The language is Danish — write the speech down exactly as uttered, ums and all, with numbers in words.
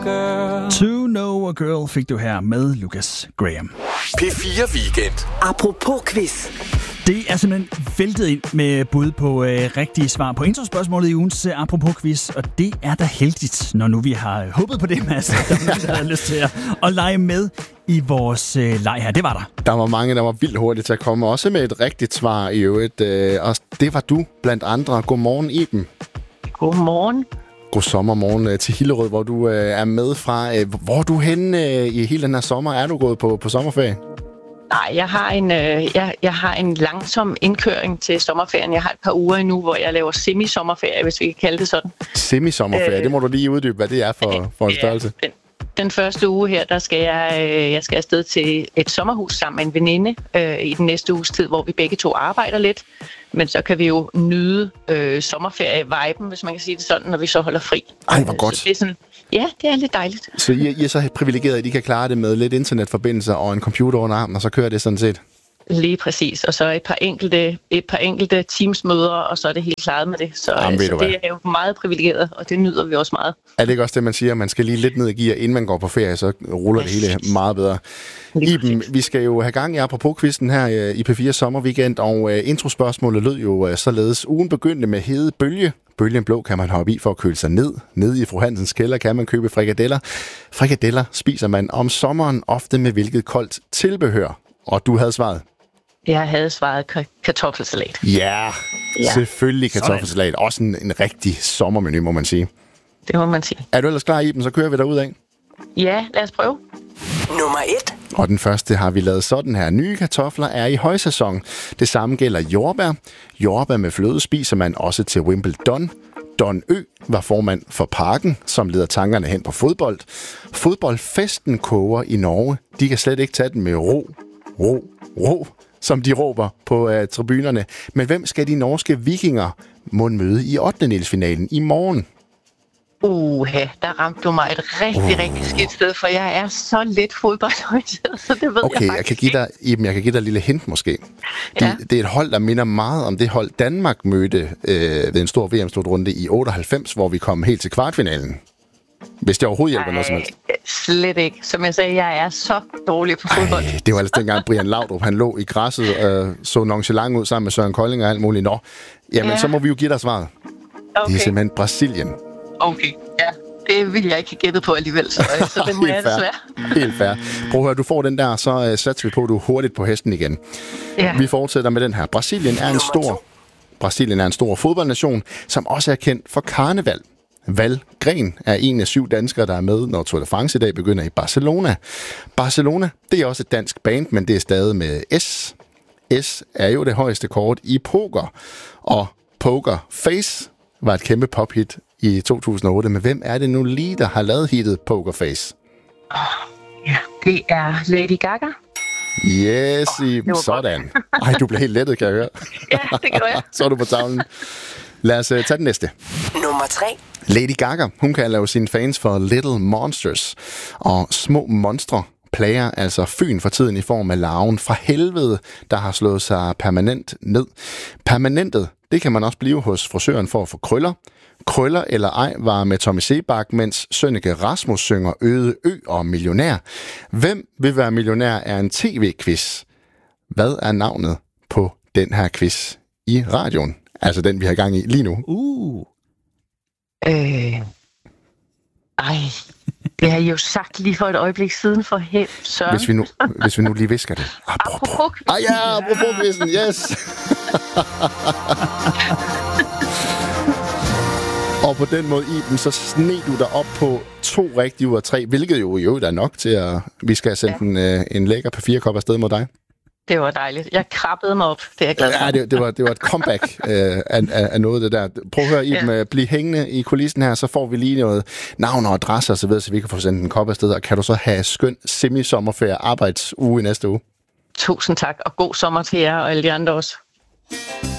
girl. To Know a Girl fik du her med Lucas Graham. P fire Weekend. Apropos quiz. Det er simpelthen væltet ind med bud på øh, rigtige svar på introspørgsmålet i ugens øh, Apropos quiz, og det er da heldigt, når nu vi har håbet på det, Mads, der var nogen, der havde lyst til at, at lege med i vores øh, leg her. Det var der. Der var mange, der var vildt hurtigt til at komme, også med et rigtigt svar i øvrigt, øh, og det var du blandt andre. Godmorgen, Iben. Godmorgen. God sommermorgen øh, til Hillerød, hvor du øh, er med fra. Øh, hvor er du henne øh, i hele den her sommer? Er du gået på, på sommerferie? Nej, jeg har en øh, jeg, jeg har en langsom indkøring til sommerferien. Jeg har et par uger endnu, hvor jeg laver semi-sommerferie, hvis vi kan kalde det sådan. Semi-sommerferie, øh, det må du lige uddybe, hvad det er for, øh, for en størrelse. Ja, den, den første uge her, der skal jeg, øh, jeg skal afsted til et sommerhus sammen med en veninde øh, i den næste uges tid, hvor vi begge to arbejder lidt. Men så kan vi jo nyde øh, sommerferie-viben, hvis man kan sige det sådan, når vi så holder fri. Ej, hvor godt. Så det er sådan, ja, det er lidt dejligt. Så I, I er så privilegeret, at I kan klare det med lidt internetforbindelser og en computer under armen, og så kører det sådan set? Lige præcis. Og så et par enkelte, et par enkelte Teams-møder, og så er det helt klaret med det. Så, Jamen, så det er jo meget privilegeret, og det nyder vi også meget. Er det ikke også det, man siger? Man skal lige lidt ned i gear, inden man går på ferie, så ruller det hele meget bedre. Iben, vi skal jo have gang i Apropos-quizzen her i P fire Sommerweekend, og introspørgsmålet lød jo således. Ugen begyndte med hede bølge. Bølgen blå kan man hoppe i for at køle sig ned. Nede i fru Hansens kælder kan man købe frikadeller. Frikadeller spiser man om sommeren ofte med hvilket koldt tilbehør. Og du havde svaret? Jeg havde svaret k- kartoffelsalat. Ja, ja, selvfølgelig kartoffelsalat. Også en, en rigtig sommermenu, må man sige. Det må man sige. Er du ellers klar, Iben? Så kører vi derud af. Ja, lad os prøve. Nummer et. Og den første har vi lavet sådan her. Nye kartofler er i højsæson. Det samme gælder jordbær. Jordbær med fløde spiser man også til Wimbledon. Don Ø var formand for Parken, som leder tankerne hen på fodbold. Fodboldfesten koger i Norge. De kan slet ikke tage den med ro, ro, ro, som de råber på uh, tribunerne. Men hvem skal de norske vikinger mon møde i ottendedelsfinalen i morgen? Uha, der ramte du mig et rigtig, uh. rigtig skidt sted, for jeg er så lidt fodboldorienteret, så det ved okay, jeg jeg kan give dig, Iben, jeg kan give dig et lille hint måske. De, ja. Det er et hold, der minder meget om det hold, Danmark mødte øh, ved en stor V M-slutrunde i otteoghalvfems, hvor vi kom helt til kvartfinalen. Hvis det overhovedet hjælper Ej, noget som helst. Slet ikke. Som jeg sagde, jeg er så dårlig på fodbold. Ej, det var altså dengang Brian Laudrup, han lå i græsset og øh, så nonchalant ud sammen med Søren Kolding og alt muligt. Nå, jamen ja. Så må vi jo give dig svaret. Okay. Det er simpelthen Brasilien. Okay, ja. Det vil jeg ikke have gættet på alligevel, så, så det må jeg desværre. Helt fair. Prøv at høre, du får den der, så uh, satser vi på, at du er hurtigt på hesten igen. Ja. Vi fortsætter med den her. Brasilien er en stor, Brasilien er en stor fodboldnation, som også er kendt for karneval. Valgren er en af syv danskere, der er med, når Tour de France i dag begynder i Barcelona. Barcelona, det er også et dansk band, men det er stadig med S. S er jo det højeste kort i poker, og Poker Face var et kæmpe pophit i to tusind og otte. Men hvem er det nu lige, der har lavet hittet Poker Face? Oh, ja, det er Lady Gaga. Yes, oh, sådan. Ej, du bliver helt lettet, kan jeg høre. Ja, det gør jeg. Så er du på tavlen. Lad os uh, tage den næste. Nummer tre. Lady Gaga, hun kan lave sine fans for Little Monsters. Og små monstre plager altså Fyn for tiden i form af larven fra helvede, der har slået sig permanent ned. Permanentet, det kan man også blive hos frisøren for at få krøller. Krøller eller ej var med Tommy Sebak, mens Sønneke Rasmus synger Øde Ø og Millionær. Hvem vil være millionær er en tv-quiz. Hvad er navnet på den her quiz i radioen? Altså den, vi har gang i lige nu. Uh. Øh. Ej. Det har I jo sagt lige for et øjeblik siden for helt Søren. Hvis vi nu, hvis vi nu lige visker det. Apropos. Ah ja, apropos quizzen, yes! Og på den måde, Iben, så sneg du dig op på to rigtige ud af tre, hvilket jo jo er nok til, at vi skal sende ja. en, øh, en lækker P fire kop afsted mod dig. Det var dejligt. Jeg krabbede mig op. Det er jeg glad for. Ja, det, det, var, det var et comeback øh, af, af noget af det der. Prøv at høre, Iben, ja. blive hængende i kulissen her, så får vi lige noget navn og adresse og så videre, så vi kan få sendt en kop afsted. Og kan du så have skøn semi-sommerferie arbejdsuge i næste uge? Tusind tak, og god sommer til jer og alle de andre også.